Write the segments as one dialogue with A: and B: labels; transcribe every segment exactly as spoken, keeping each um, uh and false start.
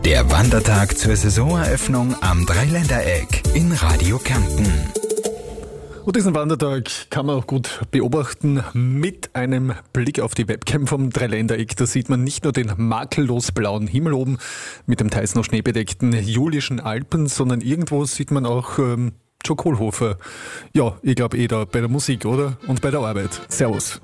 A: Der Wandertag zur Saisoneröffnung am Dreiländereck in Radio Kärnten.
B: Und diesen Wandertag kann man auch gut beobachten mit einem Blick auf die Webcam vom Dreiländereck. Da sieht man nicht nur den makellos blauen Himmel oben mit dem teils noch schneebedeckten Julischen Alpen, sondern irgendwo sieht man auch ähm, Joe Kohlhofer. Ja, ich glaube eh da bei der Musik, oder? Und bei der Arbeit. Servus.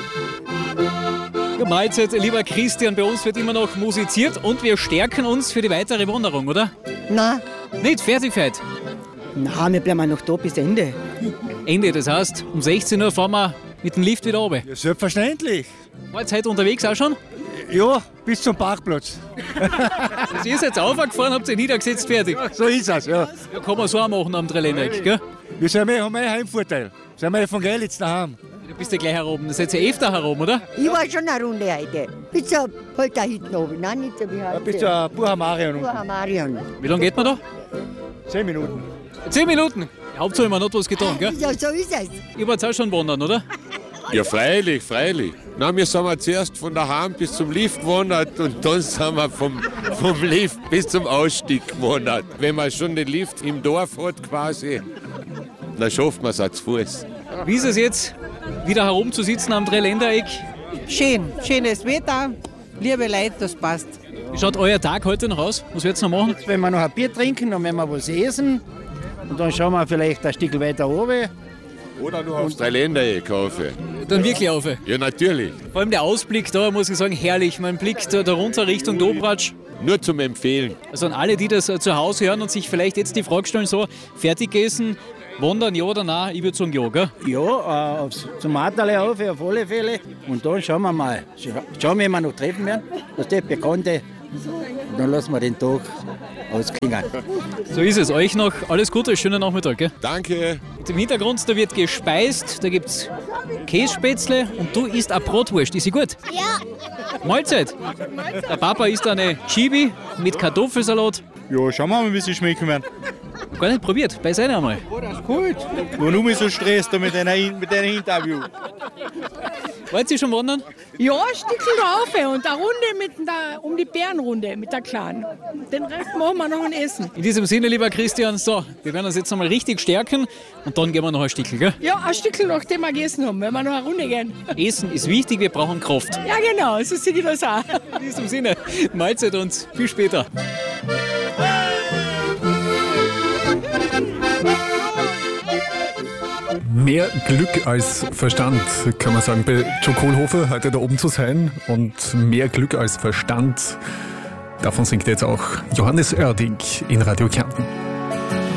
C: Ja, Mahlzeit, lieber Christian, bei uns wird immer noch musiziert und wir stärken uns für die weitere Wanderung, oder?
D: Nein,
C: Nicht fertig feit.
D: nein, wir bleiben noch da bis Ende.
C: Ende, das heißt, um sechzehn Uhr fahren wir mit dem Lift wieder runter.
E: Ja, selbstverständlich.
C: War jetzt heute unterwegs auch schon?
E: Ja, bis zum Parkplatz.
C: Also ihr seid aufgefahren, habt ihr niedergesetzt, fertig.
E: So ist es, ja.
C: Ja, kann man so auch machen am Dreiländereck, gell?
E: Wir sind mehr, haben mehr Heimvorteil. Wir sind mehr von Gelitz daheim.
C: Du bist ja gleich heroben, da seid ihr öfter herum, oder?
D: Ich war schon eine Runde heute. Bis zur halt da hinten oben. Nein, nicht so wie
E: Ja,
D: heute.
E: bis zur Buhamarion.
D: Uha, Marion.
C: Wie lange geht man da?
E: Zehn Minuten.
C: Zehn Minuten. Hauptsache immer noch was getan, gell?
D: Ja, so ist es.
C: Ihr wart auch schon wandern, oder?
F: Ja, freilich, freilich. Na, wir sind wir zuerst von daheim bis zum Lift gewandert und dann sind wir vom, vom Lift bis zum Ausstieg gewandert. Wenn man schon den Lift im Dorf hat quasi, dann schafft man es auch zu Fuß.
C: Wie ist es jetzt, wieder herumzusitzen am Dreiländereck?
G: Schön, schönes Wetter, liebe Leute, das passt.
C: Wie schaut euer Tag heute noch aus? Was werdet ihr noch machen?
G: Jetzt werden wir noch ein Bier trinken, dann werden wir was essen und dann schauen wir vielleicht ein Stück weiter oben.
F: Oder nur aufs Dreiländereck kaufen.
C: Dann wirklich auf.
F: Ja, natürlich.
C: Vor allem der Ausblick da, muss ich sagen, herrlich. Man blickt da, da runter Richtung Dobratsch.
F: Nur zum Empfehlen.
C: Also an alle, die das äh, zu Hause hören und sich vielleicht jetzt die Frage stellen, so, fertig gegessen, wandern, ja oder nein? Ich würde sagen, ja, gell?
G: Ja, äh, aufs, zum Marterle auf, auf alle Fälle. Und dann schauen wir mal, Scha- schauen wir, wenn wir noch treffen werden, dass der Bekannte, und dann lassen wir den Tag ausklingen.
C: So ist es. Euch noch alles Gute, schönen Nachmittag, gell?
F: Danke.
C: Und im Hintergrund, da wird gespeist, da gibt's Kässpätzle und du isst eine Bratwurst. Ist sie gut? Ja. Mahlzeit. Der Papa isst eine Chibi mit Kartoffelsalat.
E: Ja, schauen wir mal, wie sie schmecken werden.
C: Gar nicht probiert, bei seiner einmal.
E: Gut. Warum ich so Stress da mit deinem mit deinem Interview?
C: Wollt ihr schon wandern?
H: Ja, ein Stückchen rauf und eine Runde mit der, um die Bärenrunde mit der Kleinen. Den Rest machen wir noch ein Essen.
C: In diesem Sinne, lieber Christian, so, wir werden uns jetzt nochmal richtig stärken und dann gehen wir noch ein Stückchen, gell?
H: Ja, ein Stückchen, nachdem wir gegessen haben, wenn wir noch eine Runde gehen.
C: Essen ist wichtig, wir brauchen Kraft.
H: Ja, genau, so sehe ich das auch.
C: In diesem Sinne, Mahlzeit und bis später.
B: Mehr Glück als Verstand, kann man sagen, bei Joe Kohlhofer heute da oben zu sein. Und mehr Glück als Verstand, davon singt jetzt auch Johannes Oerding in Radio Kärnten.